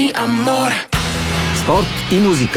Спорт и музика.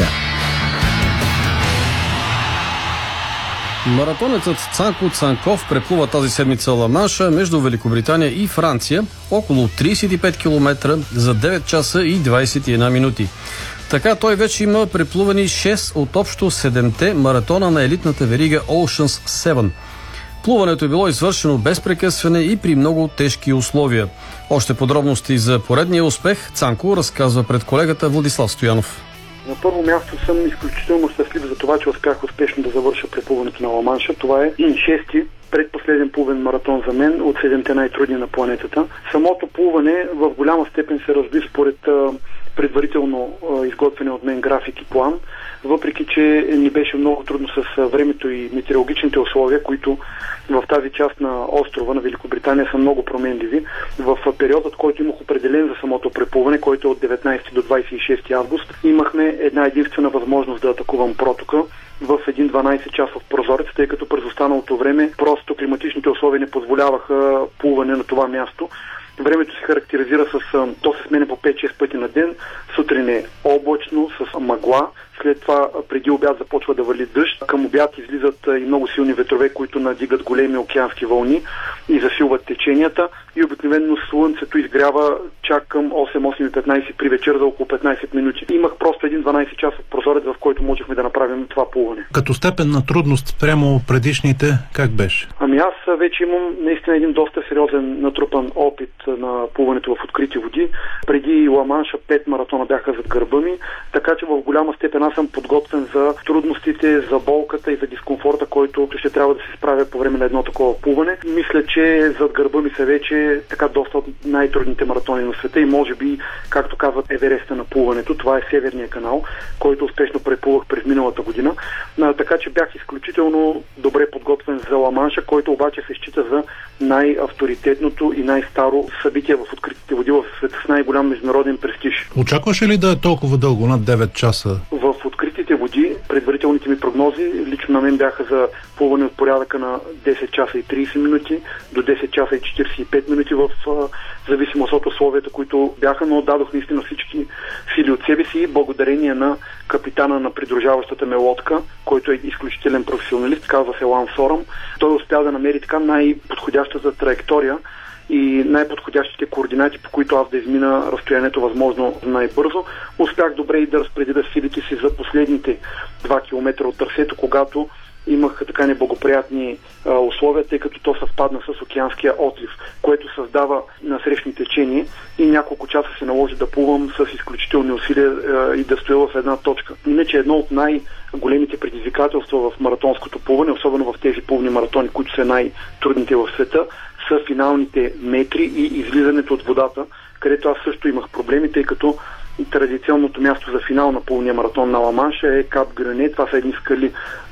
Маратонецът Цанко Цанков преплува тази седмица Ла Манша между Великобритания и Франция около 35 км за 9 часа и 21 минути. Така той вече има преплувани 6 от общо 7-те маратона на елитната верига Oceans 7. Плуването е било извършено без прекъсване и при много тежки условия. Още подробности за поредния успех Цанко разказва пред колегата Владислав Стоянов. На първо място съм изключително щастлив за това, че успях успешно да завърша преплуването на Ла Манша. Това е шести предпоследен плувен маратон за мен от 7-те най-трудни на планетата. Самото плуване в голяма степен се разби според предварително изготвяне от мен график и план, въпреки че ни беше много трудно с времето и метеорологичните условия, които в тази част на острова на Великобритания са много променливи. В периодът, който имах определен за самото преплуване, който е от 19 до 26 август, имахме една единствена възможност да атакувам протока в един 12-часов прозорец, тъй като през останалото време просто климатичните условия не позволяваха плуване на това място. Времето се характеризира то се сменя по 5-6 пъти на ден. Сутрин е облачно, с мъгла. След това преди обяд започва да вали дъжд. Към обяд излизат и много силни ветрове, които надигат големи океански вълни и засилват теченията. И обикновено слънцето изгрява чак към 8-8:15 при вечер за около 15 минути. Имах просто един 12-часов прозорец, в който можехме да направим това плуване. Като степен на трудност прямо предишните, как беше? Аз вече имам наистина един доста сериозен натрупан опит на плуването в открити води. Преди Ла Манша 5 маратона бяха зад гърба ми, така че в голяма степен аз съм подготвен за трудностите, за болката и за дискомфорта, който ще трябва да се справя по време на едно такова плуване. Мисля, че зад гърба ми са вече така доста от най-трудните маратони на света и може би, както казват, Евереста на плуването. Това е Северния канал, който успешно преплувах през миналата година. Така че бях изключително добре подготвен за Ла Манша, който обаче се счита за най-авторитетното и най-старо събитие в откритите води в света с най-голям международен престиж. Очакваше ли да е толкова дълго, над 9 часа? В откритите води предварителните ми прогнози лично на мен бяха за плуване от порядъка на 10 часа и 30 минути до 10 часа и 45 минути в зависимост от условията, които бяха, но дадох наистина всички сили от себе си, благодарение на капитана на придружаващата ме лодка, който е изключителен професионалист, казва се Лан Сорам. Той успя да намери така най-подходящата траектория и най-подходящите координати, по които аз да измина разстоянието възможно най-бързо. Успях добре и да разпределя силите си за последните 2 км от трасето, когато имах така неблагоприятни условия, тъй като то съвпадна с океанския отлив, което създава насрещни течения и няколко часа се наложи да плувам с изключителни усилия и да стоя в една точка. Иначе едно от най-големите предизвикателства в маратонското плуване, особено в тези плувни маратони, които са най-трудните в света, са финалните метри и излизането от водата, където аз също имах проблеми, тъй като традиционното място за финал на плувния маратон на Ла Манша е Кап Грюне. Това са едни скали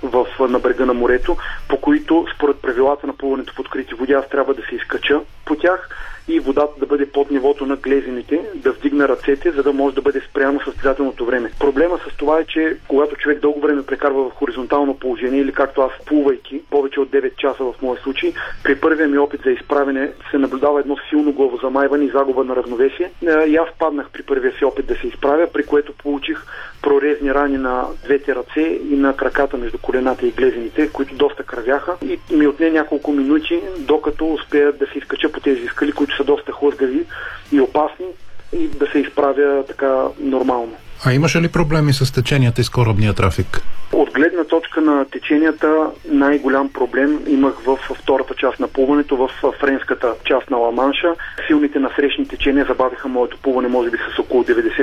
на брега на морето, по които според правилата на плуването в открити води аз трябва да се изкача по тях и водата да бъде под нивото на глезените, да вдигна ръцете, за да може да бъде спряно състезателното време. Проблема с това е, че когато човек дълго време прекарва в хоризонтално положение или както аз плувайки повече от 9 часа в моя случай, при първия ми опит за изправене се наблюдава едно силно главозамайване и загуба на равновесие. И аз паднах при първия си опит да се изправя, при което получих прорезни рани на двете ръце и на краката между колената и глезените, които доста кървяха и ми отне няколко минути, докато успея да се изкача по тези скали, които са доста хлъзгави и опасни и да се изправя така нормално. А имаше ли проблеми с теченията и с корабния трафик? От гледна точка на теченията най-голям проблем имах в втората част на плуването, в френската част на Ла Манша. Силните насрещни течения забавиха моето плуване може би с около 90